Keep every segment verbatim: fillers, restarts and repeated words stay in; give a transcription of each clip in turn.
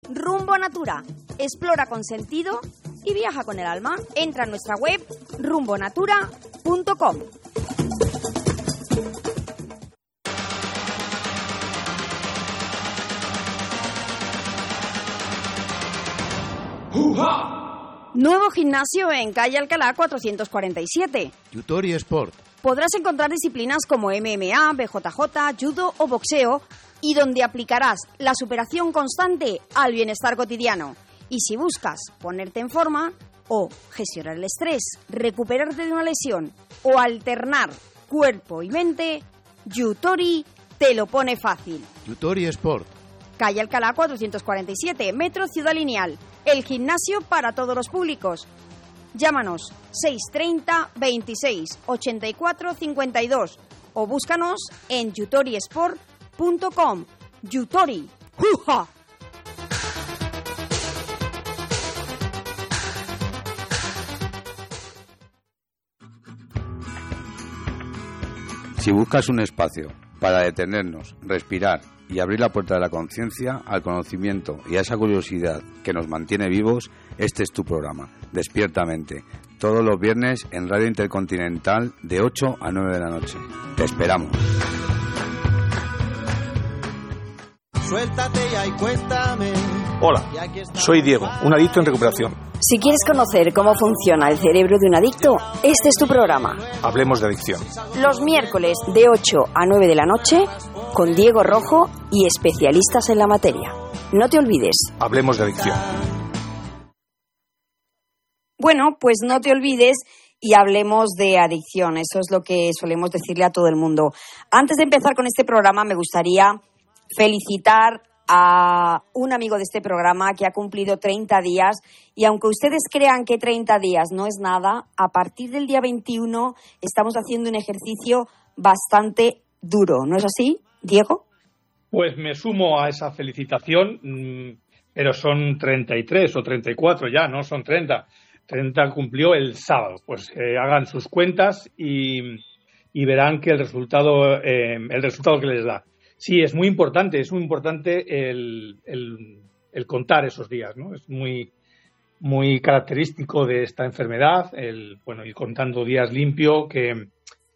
Rumbo Natura. Explora con sentido y viaja con el alma. Entra en nuestra web rumbo natura punto com. Nuevo gimnasio en calle Alcalá cuatrocientos cuarenta y siete. Yutori Sport. Podrás encontrar disciplinas como M M A, B J J, judo o boxeo, y donde aplicarás la superación constante al bienestar cotidiano. Y si buscas ponerte en forma o gestionar el estrés, recuperarte de una lesión o alternar cuerpo y mente, Yutori te lo pone fácil. Yutori Sport. Calle Alcalá cuatrocientos cuarenta y siete, Metro Ciudad Lineal. El gimnasio para todos los públicos. Llámanos seiscientos treinta, veintiséis, ochenta y cuatro, cincuenta y dos o búscanos en yutori sport punto com. Yutori. ¡Juja! Si buscas un espacio para detenernos, respirar y abrir la puerta de la conciencia al conocimiento y a esa curiosidad que nos mantiene vivos, este es tu programa, Despiertamente, todos los viernes en Radio Intercontinental de ocho a nueve de la noche. Te esperamos. Suéltate ya y cuéntame. Hola, soy Diego, un adicto en recuperación. Si quieres conocer cómo funciona el cerebro de un adicto, este es tu programa. Hablemos de adicción. Los miércoles de ocho a nueve de la noche con Diego Rojo y especialistas en la materia. No te olvides. Hablemos de adicción. Bueno, pues no te olvides y hablemos de adicción. Eso es lo que solemos decirle a todo el mundo. Antes de empezar con este programa, me gustaría felicitar a un amigo de este programa que ha cumplido treinta días, y aunque ustedes crean que treinta días no es nada, a partir del día veintiuno estamos haciendo un ejercicio bastante duro. ¿No es así, Diego? Pues me sumo a esa felicitación, pero son treinta y tres o treinta y cuatro ya, no son treinta. treinta cumplió el sábado. Pues eh, hagan sus cuentas y, y verán que el resultado, eh, el resultado que les da. Sí, es muy importante, es muy importante el, el, el contar esos días, ¿no? Es muy, muy característico de esta enfermedad, el, bueno, ir contando días limpio, que,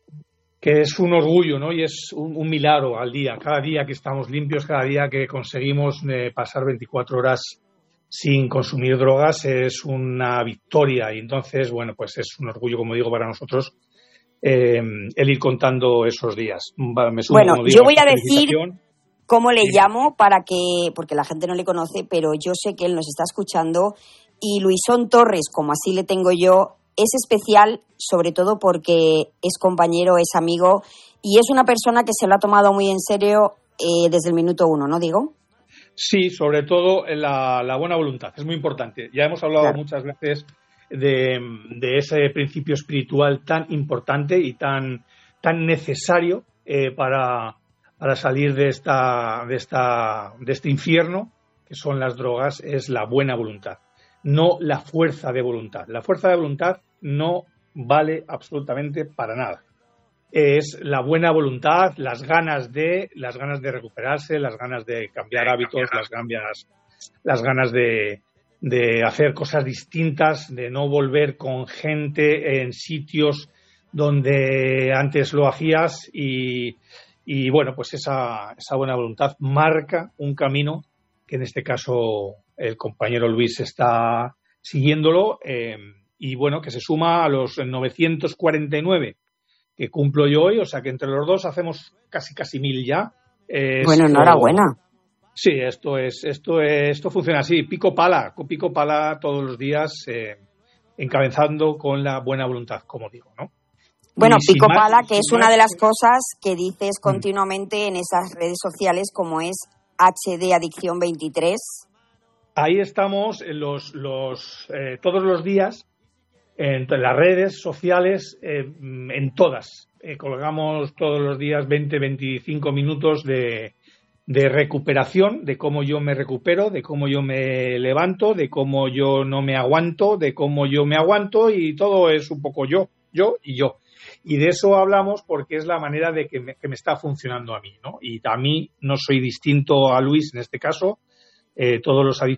que es un orgullo, ¿no? Y es un, un milagro al día. Cada día que estamos limpios, cada día que conseguimos eh, pasar veinticuatro horas sin consumir drogas es una victoria. Y entonces, bueno, pues es un orgullo, como digo, para nosotros Eh, el ir contando esos días. Me sumo, bueno, como digo, yo voy a decir cómo le sí. llamo para que, porque la gente no le conoce, pero yo sé que él nos está escuchando, y Luisón Torres, como así le tengo yo, es especial sobre todo porque es compañero, es amigo y es una persona que se lo ha tomado muy en serio eh, desde el minuto uno, ¿no, Diego? Sí, sobre todo la, la buena voluntad, es muy importante. Ya hemos hablado claro. muchas veces De, de ese principio espiritual tan importante y tan, tan necesario eh, para, para salir de esta, de esta, de este infierno que son las drogas, es la buena voluntad, no la fuerza de voluntad. La fuerza de voluntad no vale absolutamente para nada. Es la buena voluntad, las ganas de, las ganas de recuperarse, las ganas de cambiar hábitos, las ganas, las ganas de de hacer cosas distintas, de no volver con gente en sitios donde antes lo hacías y, y bueno, pues esa, esa buena voluntad marca un camino que en este caso el compañero Luis está siguiéndolo eh, y bueno, que se suma a los novecientos cuarenta y nueve que cumplo yo hoy, o sea que entre los dos hacemos casi casi mil ya. Es bueno, enhorabuena. Sí, esto es, esto es, esto funciona así, pico pala, pico pala todos los días, eh, encabezando con la buena voluntad, como digo, ¿no? Bueno, y pico más, pala, que es una más, de las cosas que dices continuamente en esas redes sociales, como es H D Adicción veintitrés. Ahí estamos los, los, eh, todos los días en las redes sociales, eh, en todas. Eh, colgamos todos los días veinte, veinticinco minutos de de recuperación, de cómo yo me recupero, de cómo yo me levanto, de cómo yo no me aguanto, de cómo yo me aguanto, y todo es un poco yo, yo y yo. Y de eso hablamos porque es la manera de que me, que me está funcionando a mí, ¿no? Y a mí no soy distinto a Luis en este caso. Eh, todos los adictos